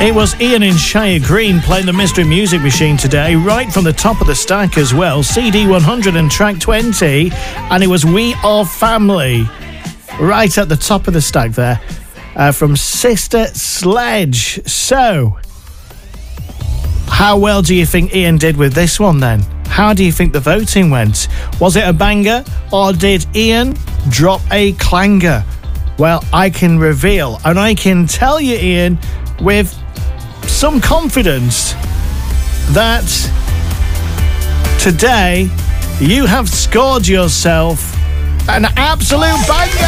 It was Ian in Shire Green playing the Mystery Music Machine today, right from the top of the stack as well. CD 100 and track 20, and it was We Are Family, right at the top of the stack there, from Sister Sledge. So, how well do you think Ian did with this one then? How do you think the voting went? Was it a banger, or did Ian drop a clanger? Well, I can reveal, and I can tell you, Ian, with some confidence, that today you have scored yourself an absolute banger!